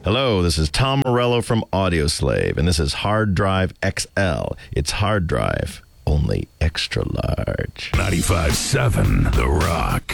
Hello, this is Tom Morello from Audioslave, and this is Hard Drive XL. It's hard drive, only extra large. 95.7 The Rock.